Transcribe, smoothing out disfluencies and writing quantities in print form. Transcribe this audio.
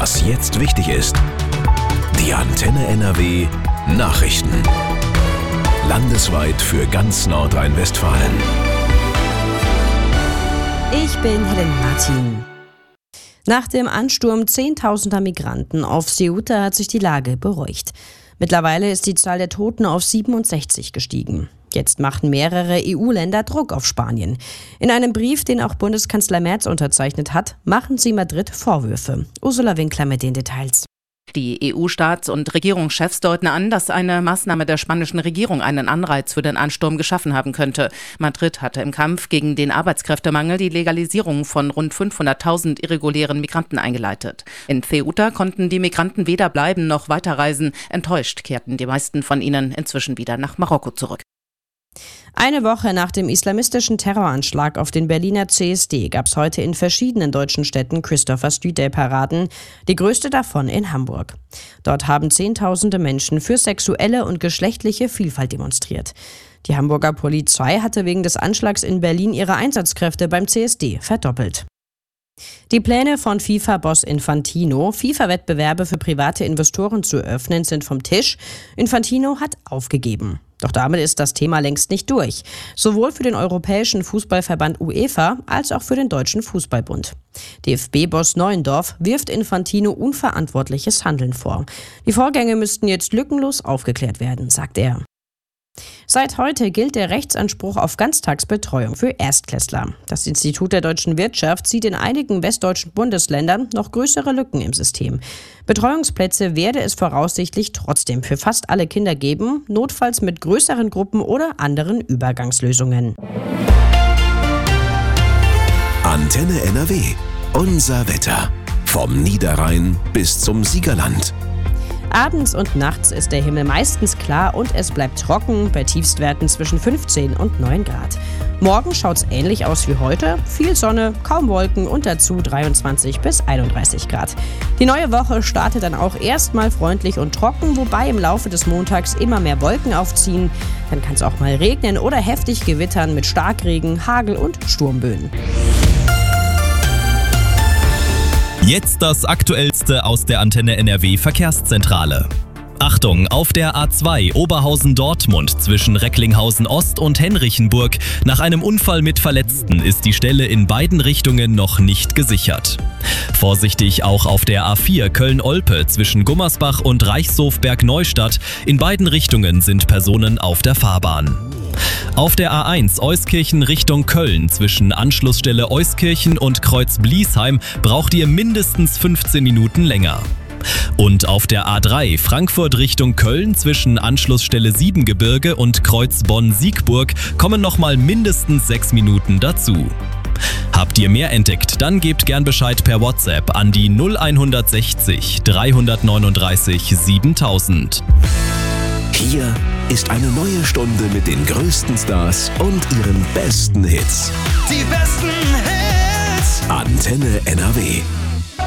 Was jetzt wichtig ist. Die Antenne NRW Nachrichten. Landesweit für ganz Nordrhein-Westfalen. Ich bin Helen Martin. Nach dem Ansturm zehntausender Migranten auf Ceuta hat sich die Lage beruhigt. Mittlerweile ist die Zahl der Toten auf 67 gestiegen. Jetzt machen mehrere EU-Länder Druck auf Spanien. In einem Brief, den auch Bundeskanzler Merz unterzeichnet hat, machen sie Madrid Vorwürfe. Ursula Winkler mit den Details. Die EU-Staats- und Regierungschefs deuten an, dass eine Maßnahme der spanischen Regierung einen Anreiz für den Ansturm geschaffen haben könnte. Madrid hatte im Kampf gegen den Arbeitskräftemangel die Legalisierung von rund 500.000 irregulären Migranten eingeleitet. In Ceuta konnten die Migranten weder bleiben noch weiterreisen. Enttäuscht kehrten die meisten von ihnen inzwischen wieder nach Marokko zurück. Eine Woche nach dem islamistischen Terroranschlag auf den Berliner CSD gab es heute in verschiedenen deutschen Städten Christopher Street Day Paraden, die größte davon in Hamburg. Dort haben Zehntausende Menschen für sexuelle und geschlechtliche Vielfalt demonstriert. Die Hamburger Polizei hatte wegen des Anschlags in Berlin ihre Einsatzkräfte beim CSD verdoppelt. Die Pläne von FIFA-Boss Infantino, FIFA-Wettbewerbe für private Investoren zu öffnen, sind vom Tisch. Infantino hat aufgegeben. Doch damit ist das Thema längst nicht durch. Sowohl für den Europäischen Fußballverband UEFA als auch für den Deutschen Fußballbund. DFB-Boss Neuendorf wirft Infantino unverantwortliches Handeln vor. Die Vorgänge müssten jetzt lückenlos aufgeklärt werden, sagt er. Seit heute gilt der Rechtsanspruch auf Ganztagsbetreuung für Erstklässler. Das Institut der deutschen Wirtschaft sieht in einigen westdeutschen Bundesländern noch größere Lücken im System. Betreuungsplätze werde es voraussichtlich trotzdem für fast alle Kinder geben, notfalls mit größeren Gruppen oder anderen Übergangslösungen. Antenne NRW. Unser Wetter. Vom Niederrhein bis zum Siegerland. Abends und nachts ist der Himmel meistens klar und es bleibt trocken, bei Tiefstwerten zwischen 15 und 9 Grad. Morgen schaut's ähnlich aus wie heute, viel Sonne, kaum Wolken und dazu 23 bis 31 Grad. Die neue Woche startet dann auch erstmal freundlich und trocken, wobei im Laufe des Montags immer mehr Wolken aufziehen. Dann kann es auch mal regnen oder heftig gewittern mit Starkregen, Hagel und Sturmböen. Jetzt das Aktuellste aus der Antenne NRW Verkehrszentrale. Achtung, auf der A2 Oberhausen-Dortmund zwischen Recklinghausen Ost und Henrichenburg. Nach einem Unfall mit Verletzten ist die Stelle in beiden Richtungen noch nicht gesichert. Vorsichtig auch auf der A4 Köln-Olpe zwischen Gummersbach und Reichshofberg-Neustadt. In beiden Richtungen sind Personen auf der Fahrbahn. Auf der A1 Euskirchen Richtung Köln zwischen Anschlussstelle Euskirchen und Kreuz Bliesheim braucht ihr mindestens 15 Minuten länger. Und auf der A3 Frankfurt Richtung Köln zwischen Anschlussstelle Siebengebirge und Kreuz Bonn-Siegburg kommen nochmal mindestens 6 Minuten dazu. Habt ihr mehr entdeckt, dann gebt gern Bescheid per WhatsApp an die 0160 339 7000. Hier ist eine neue Stunde mit den größten Stars und ihren besten Hits. Die besten Hits. Antenne NRW.